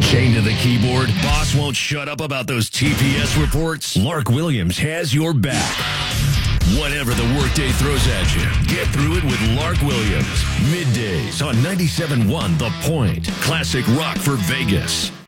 Chained to the keyboard, boss won't shut up about those TPS reports? Lark Williams has your back. Whatever the workday throws at you, get through it with Lark Williams. Middays on 97.1 The Point. Classic rock for Vegas.